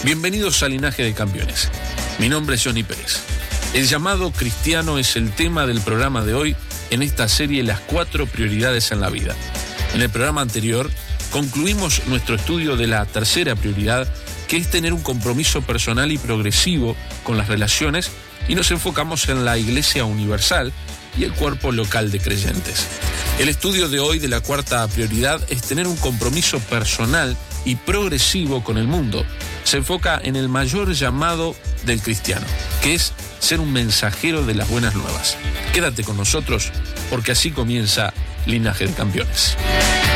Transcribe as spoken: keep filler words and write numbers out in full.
Bienvenidos a Linaje de Campeones. Mi nombre es Johnny Pérez. El llamado cristiano es el tema del programa de hoy en esta serie Las cuatro prioridades en la vida. En el programa anterior concluimos nuestro estudio de la tercera prioridad, que es tener un compromiso personal y progresivo con las relaciones, y nos enfocamos en la Iglesia Universal y el cuerpo local de creyentes. El estudio de hoy de la cuarta prioridad es tener un compromiso personal y progresivo con el mundo. Se enfoca en el mayor llamado del cristiano, que es ser un mensajero de las buenas nuevas. Quédate con nosotros, porque así comienza Linaje de Campeones.